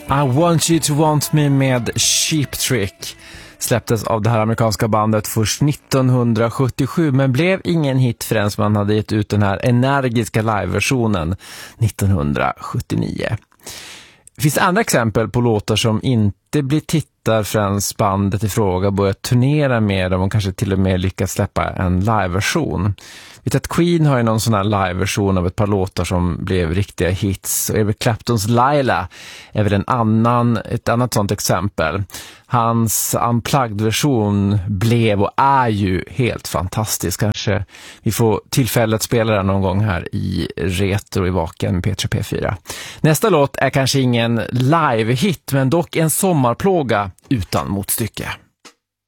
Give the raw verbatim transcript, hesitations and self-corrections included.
I Want You To Want Me med Cheap Trick släpptes av det här amerikanska bandet först nittonhundrasjuttiosju, men blev ingen hit förrän man hade gett ut den här energiska liveversionen nittonhundrasjuttionio. Det finns andra exempel på låtar som inte blir tittar förrän bandet i fråga börjar turnera med dem och kanske till och med lyckas släppa en liveversion. Vi vet att Queen har ju någon sån här liveversion av ett par låtar som blev riktiga hits, och Eric Claptons Laila är väl en annan, ett annat sånt exempel. Hans unplugged-version blev och är ju helt fantastisk. Kanske vi får tillfälle att spela den någon gång här i Retro i Vaken med P tre P fyra. Nästa låt är kanske ingen live-hit, men dock en sommarplåga utan motstycke.